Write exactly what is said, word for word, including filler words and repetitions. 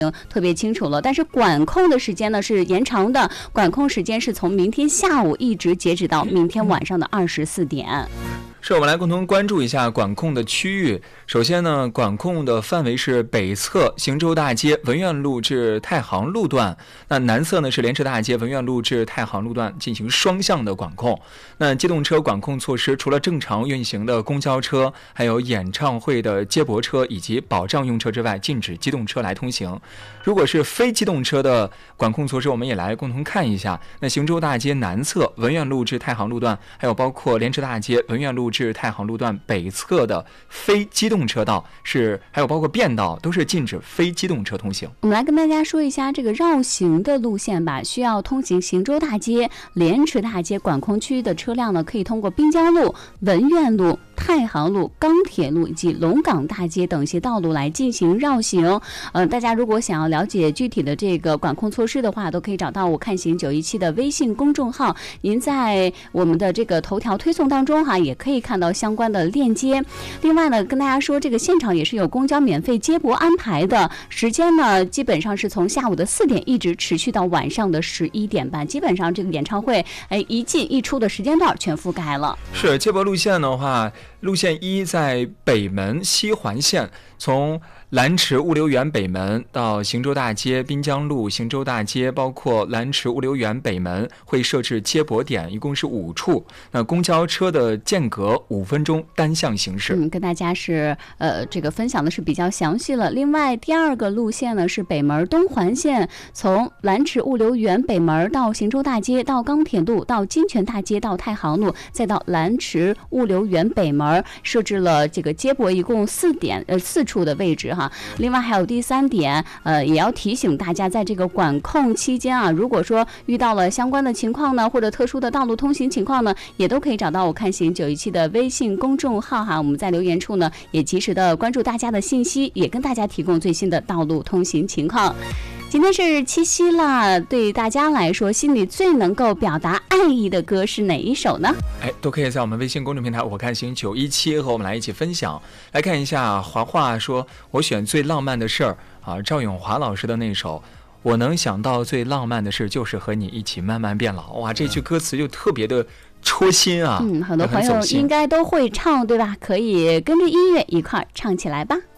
特别清楚了。但是管控的时间呢是延长的，管控时间是从明天下午一直截止到明天晚上的二十四点。 是我们来共同关注一下管控的区域。首先呢，管控的范围是北侧行舟大街文苑路至太行路段，那南侧呢是莲池大街文苑路至太行路段进行双向的管控。那机动车管控措施除了正常运行的公交车，还有演唱会的接驳车以及保障用车之外，禁止机动车来通行。如果是非机动车的管控措施，我们也来共同看一下。那行舟大街南侧文苑路至太行路段，还有包括莲池大街文苑路至太行路段北侧的非机动车道是，还有包括便道，都是禁止非机动车通行。 我们来跟大家说一下这个绕行的路线吧。需要通行行舟大街、莲池大街管控区域的车辆呢，可以通过滨江路、文苑路、太行路、钢铁路以及龙岗大街等一些道路来进行绕行。呃，大家如果想要了解具体的这个管控措施的话，都可以找到我看行九一七的微信公众号。您在我们的这个头条推送当中哈，也可以看到相关的链接。另外呢，跟大家说，这个现场也是有公交免费接驳安排的，时间呢基本上是从下午的四点一直持续到晚上的十一点半，基本上这个演唱会哎一进一出的时间段全覆盖了。 是接驳路线的话，路线一在北门西环线，从蓝池物流园北门到行舟大街、滨江路、行舟大街，包括蓝池物流园北门会设置接驳点，一共是五处。那公交车的间隔五分钟单向行驶。 嗯，跟大家是呃这个分享的是比较详细了。另外第二个路线呢是北门东环线，从蓝池物流园北门到行舟大街，到钢铁路，到金泉大街，到太行路，再到蓝池物流园北门，设置了这个接驳一共四点呃四处的位置哈。另外还有第三点，呃，也要提醒大家，在这个管控期间啊，如果说遇到了相关的情况呢，或者特殊的道路通行情况呢，也都可以找到我看行九一七的微信公众号哈。我们在留言处呢，也及时的关注大家的信息，也跟大家提供最新的道路通行情况。今天是七夕了，对大家来说，心里最能够表达爱意的歌是哪一首呢？ 哎，都可以在我们微信公众平台我看行九一七和我们来一起分享。来看一下华华说，我选最浪漫的事儿啊，赵咏华老师的那首我能想到最浪漫的事就是和你一起慢慢变老。哇，这句歌词就特别的戳心啊。 嗯，很多朋友应该都会唱，对吧？可以跟着音乐一块儿唱起来吧。